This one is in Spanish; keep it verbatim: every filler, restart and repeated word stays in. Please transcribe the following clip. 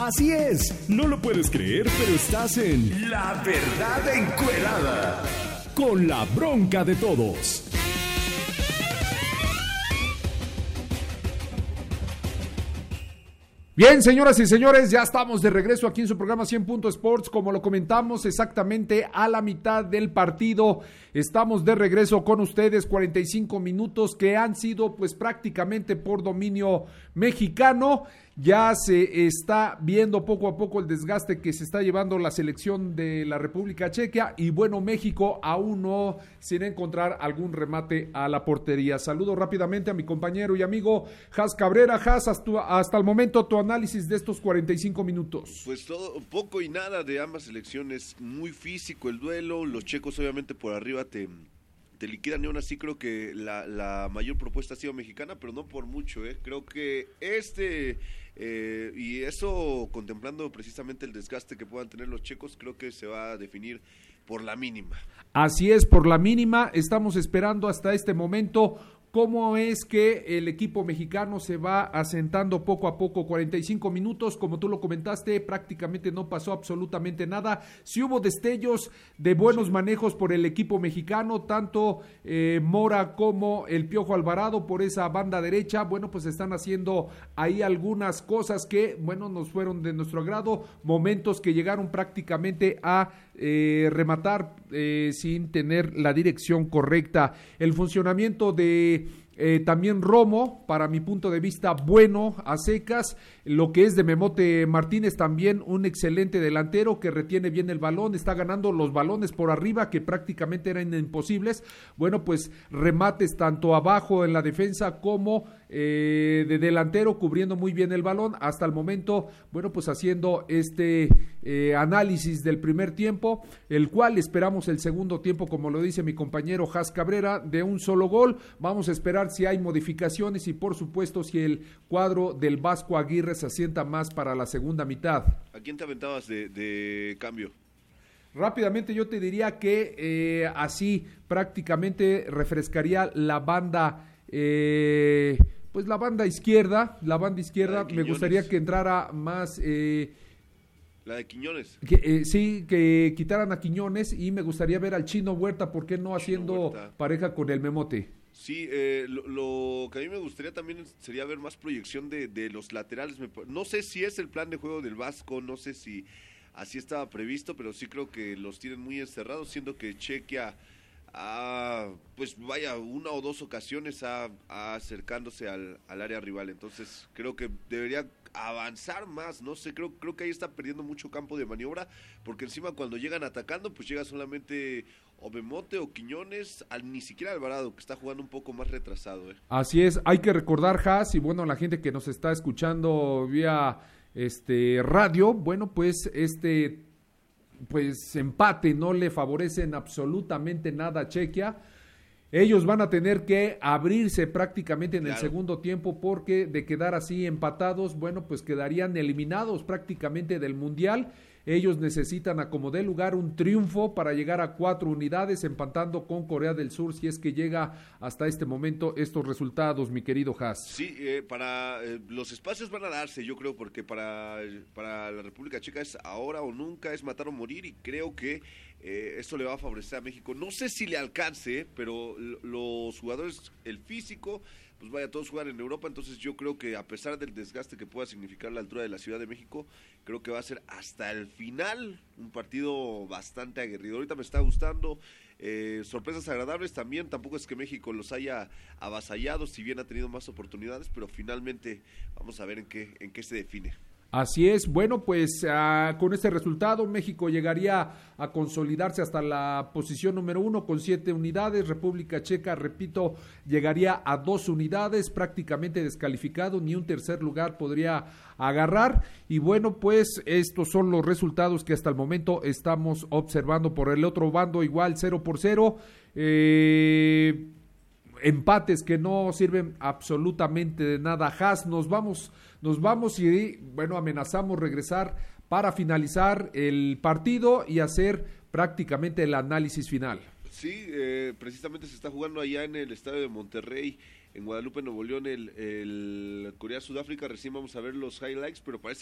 Así es, no lo puedes creer, pero estás en La Verdad Encuerada, con la bronca de todos. Bien, señoras y señores, ya estamos de regreso aquí en su programa cien Punto Sports. Como lo comentamos, exactamente a la mitad del partido estamos de regreso con ustedes. Cuarenta y cinco minutos que han sido pues prácticamente por dominio mexicano. Ya se está viendo poco a poco el desgaste que se está llevando la selección de la República Checa y bueno, México aún no sin encontrar algún remate a la portería. Saludo rápidamente a mi compañero y amigo Jas Cabrera. Jas, hasta, hasta el momento tu análisis de estos cuarenta y cinco minutos. Pues todo, poco y nada de ambas selecciones, muy físico el duelo, los checos obviamente por arriba te... te liquidan y aún así creo que la, la mayor propuesta ha sido mexicana, pero no por mucho, ¿eh? Creo que este, eh, y eso contemplando precisamente el desgaste que puedan tener los checos, creo que se va a definir por la mínima. Así es, por la mínima, estamos esperando hasta este momento cómo es que el equipo mexicano se va asentando poco a poco. Cuarenta y cinco minutos, como tú lo comentaste, prácticamente no pasó absolutamente nada. Sí hubo destellos de buenos manejos por el equipo mexicano, tanto eh, Mora como el Piojo Alvarado por esa banda derecha. Bueno, pues están haciendo ahí algunas cosas que, bueno, nos fueron de nuestro agrado, momentos que llegaron prácticamente a eh, rematar eh, sin tener la dirección correcta. El funcionamiento de Eh, también Romo, para mi punto de vista, bueno, a secas. Lo que es de Memote Martínez, también un excelente delantero que retiene bien el balón, está ganando los balones por arriba que prácticamente eran imposibles. Bueno, pues remates tanto abajo en la defensa como eh, de delantero, cubriendo muy bien el balón. Hasta el momento, bueno, pues haciendo este eh, análisis del primer tiempo, el cual esperamos el segundo tiempo, como lo dice mi compañero Jas Cabrera, de un solo gol. Vamos a esperar si hay modificaciones y por supuesto si el cuadro del Vasco Aguirre se asienta más para la segunda mitad. ¿A quién te aventabas de, de cambio? Rápidamente yo te diría que eh, así prácticamente refrescaría la banda, eh, pues la banda izquierda, la banda izquierda, me gustaría que entrara más... Eh, La de Quiñones. Que, eh, sí, que quitaran a Quiñones y me gustaría ver al Chino Huerta, ¿por qué no haciendo pareja con el Memote? Sí, eh, lo, lo que a mí me gustaría también sería ver más proyección de, de los laterales. No sé si es el plan de juego del Vasco, no sé si así estaba previsto, pero sí creo que los tienen muy encerrados, siendo que Chequia, ah, pues vaya, una o dos ocasiones a, a acercándose al, al área rival. Entonces creo que debería avanzar más, no sé, creo, creo que ahí está perdiendo mucho campo de maniobra, porque encima cuando llegan atacando, pues llega solamente o Memote o Quiñones, al, ni siquiera Alvarado, que está jugando un poco más retrasado. ¿eh? Así es, hay que recordar, Jas, y bueno, la gente que nos está escuchando vía este radio, bueno, pues este pues empate no le favorecen absolutamente nada a Chequia. Ellos van a tener que abrirse prácticamente en claro. el segundo tiempo, porque de quedar así empatados, bueno, pues quedarían eliminados prácticamente del Mundial. Ellos necesitan a como dé lugar un triunfo para llegar a cuatro unidades, empatando con Corea del Sur, si es que llega hasta este momento estos resultados, mi querido Jas. Sí, eh, para eh, los espacios van a darse, yo creo, porque para, para la República Checa es ahora o nunca, es matar o morir, y creo que eh, esto le va a favorecer a México. No sé si le alcance, pero los jugadores, el físico, pues vaya, todos juegan en Europa, entonces yo creo que a pesar del desgaste que pueda significar la altura de la Ciudad de México, creo que va a ser hasta el final un partido bastante aguerrido. Ahorita me está gustando, eh, sorpresas agradables también, tampoco es que México los haya avasallado, si bien ha tenido más oportunidades, pero finalmente vamos a ver en qué, en qué se define. Así es, bueno, pues uh, con este resultado México llegaría a consolidarse hasta la posición número uno con siete unidades, República Checa, repito, llegaría a dos unidades, prácticamente descalificado, ni un tercer lugar podría agarrar, y bueno, pues estos son los resultados que hasta el momento estamos observando. Por el otro bando igual, cero por cero, eh... empates que no sirven absolutamente de nada. Jas, nos vamos, nos vamos y bueno, amenazamos regresar para finalizar el partido y hacer prácticamente el análisis final. Sí, eh, precisamente se está jugando allá en el estadio de Monterrey, en Guadalupe, Nuevo León, el, el Corea-Sudáfrica. Recién vamos a ver los highlights, pero parece